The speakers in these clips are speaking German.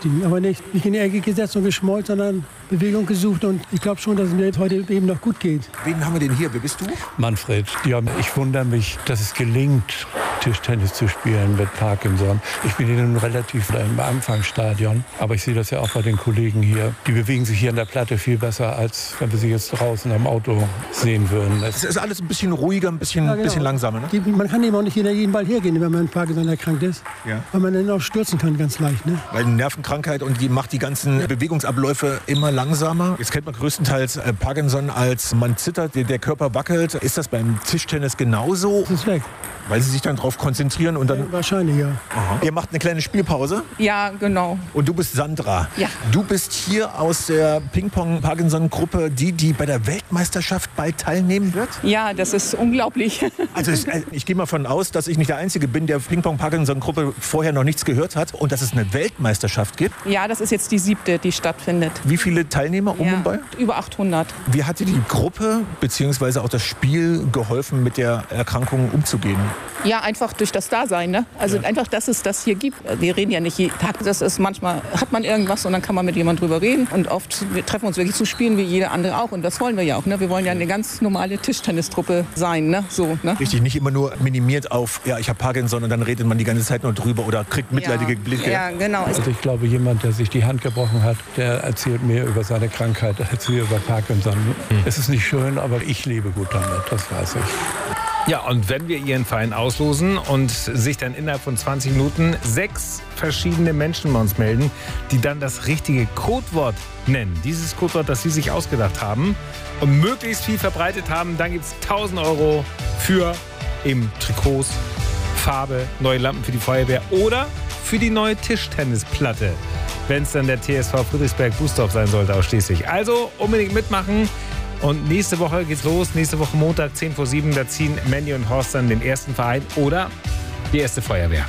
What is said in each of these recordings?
beschäftigen. Aber nicht in die Ecke gesetzt und geschmollt, sondern Bewegung gesucht. Und ich glaube schon, dass es mir heute eben noch gut geht. Wen haben wir denn hier? Wer bist du? Manfred. Ja, ich wundere mich, dass es gelingt, Tischtennis zu spielen mit Parkinson. Ich bin nun relativ im Anfangsstadion, aber ich sehe das ja auch bei den Kollegen hier. Die bewegen sich hier an der Platte viel besser, als wenn wir sie jetzt draußen am Auto sehen würden. Es ist alles ein bisschen ruhiger, ein bisschen langsamer. Ne? Man kann eben auch nicht jeden Ball hergehen, wenn man an Parkinson erkrankt ist, weil man dann auch stürzen kann, ganz leicht. Ne? Weil eine Nervenkrankheit und die macht die ganzen Bewegungsabläufe immer langsamer. Jetzt kennt man größtenteils Parkinson als man zittert, der Körper wackelt. Ist das beim Tischtennis genauso? Das ist weg. Weil Sie sich dann darauf konzentrieren und dann... Ja, wahrscheinlich, ja. Aha. Ihr macht eine kleine Spielpause? Ja, genau. Und du bist Sandra. Ja. Du bist hier aus der Ping-Pong-Parkinson-Gruppe, die bei der Weltmeisterschaft bald teilnehmen wird? Ja, das ist unglaublich. Also ich gehe mal von aus, dass ich nicht der Einzige bin, der Ping-Pong-Parkinson-Gruppe vorher noch nichts gehört hat und dass es eine Weltmeisterschaft gibt. Ja, das ist jetzt die 7., die stattfindet. Wie viele Teilnehmer und bei? Über 800. Wie hat dir die Gruppe bzw. auch das Spiel geholfen, mit der Erkrankung umzugehen? Ja, einfach durch das Dasein. Ne? Also einfach, dass es das hier gibt. Wir reden ja nicht jeden Tag. Das ist manchmal, hat man irgendwas und dann kann man mit jemandem drüber reden. Und oft wir treffen uns wirklich zu spielen, wie jeder andere auch. Und das wollen wir ja auch. Ne? Wir wollen ja eine ganz normale Tischtennistruppe sein. Ne? So, ne? Richtig, nicht immer nur minimiert auf, ja, ich habe Parkinson und dann redet man die ganze Zeit nur drüber oder kriegt mitleidige Blicke. Ja, genau. Also ich glaube, jemand, der sich die Hand gebrochen hat, der erzählt mehr über seine Krankheit als wir über Parkinson. Es ist nicht schön, aber ich lebe gut damit, das weiß ich. Ja, und wenn wir Ihren Verein auslosen und sich dann innerhalb von 20 Minuten 6 verschiedene Menschen bei uns melden, die dann das richtige Codewort nennen, dieses Codewort, das Sie sich ausgedacht haben und möglichst viel verbreitet haben, dann gibt es 1.000 € für eben Trikots, Farbe, neue Lampen für die Feuerwehr oder für die neue Tischtennisplatte, wenn es dann der TSV Friedrichsberg-Bußdorf sein sollte aus Schleswig. Also unbedingt mitmachen. Und nächste Woche geht's los, nächste Woche Montag, 6:50, da ziehen Mandy und Horst dann den ersten Verein oder die erste Feuerwehr.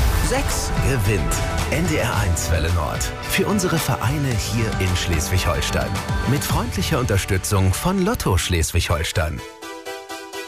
6 gewinnt. NDR1 Welle Nord. Für unsere Vereine hier in Schleswig-Holstein. Mit freundlicher Unterstützung von Lotto Schleswig-Holstein.